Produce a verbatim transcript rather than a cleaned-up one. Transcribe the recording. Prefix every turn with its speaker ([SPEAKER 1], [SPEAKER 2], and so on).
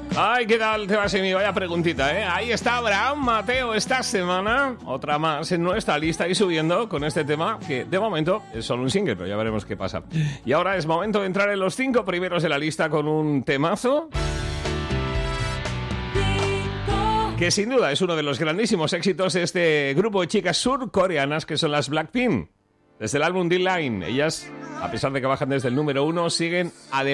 [SPEAKER 1] Ay, ¿qué tal te va, Semi? Vaya preguntita, ¿eh? Ahí está Abraham Mateo esta semana. Otra más en nuestra lista y subiendo con este tema que de momento es solo un single, pero ya veremos qué pasa. Y ahora es momento de entrar en los cinco primeros de la lista con un temazo que sin duda es uno de los grandísimos éxitos de este grupo de chicas surcoreanas que son las Blackpink. Desde el álbum D-Line, ellas, a pesar de que bajan desde el número uno, siguen adelante.